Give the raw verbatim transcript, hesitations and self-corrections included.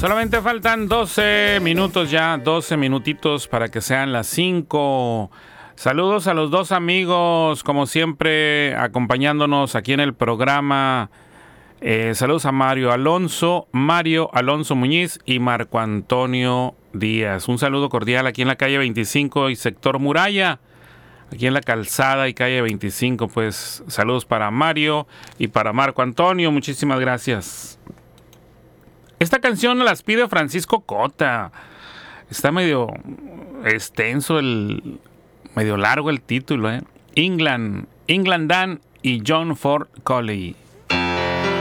Solamente faltan doce minutos ya, doce minutitos para que sean las cinco. Saludos a los dos amigos, como siempre, acompañándonos aquí en el programa. Eh, saludos a Mario Alonso, Mario Alonso Muñiz y Marco Antonio Díaz. Un saludo cordial aquí en la calle veinticinco y sector Muralla, aquí en la calzada y calle veinticinco. Pues saludos para Mario y para Marco Antonio. Muchísimas gracias. Esta canción las pide Francisco Cota. Está medio extenso, el, medio largo el título, ¿eh? England, England Dan y John Ford Coley.